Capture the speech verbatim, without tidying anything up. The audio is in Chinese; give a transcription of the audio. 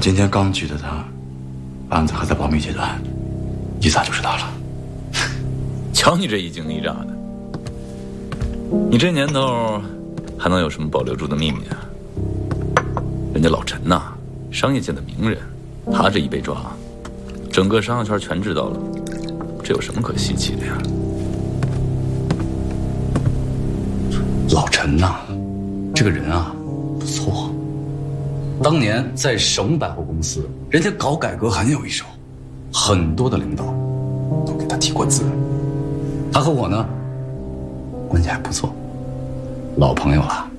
今天刚拘的他，案子还在保密阶段，一查就知道了。 瞧你这一惊一乍的，你这年头还能有什么保留住的秘密啊？人家老陈呐，商业界的名人，他这一被抓，整个商业圈全知道了，这有什么可稀奇的呀？ 老陈呐，这个人啊不错，当年在省百货公司，人家搞改革很有一手，很多的领导都给他提过字。他和我呢关系还不错，老朋友了。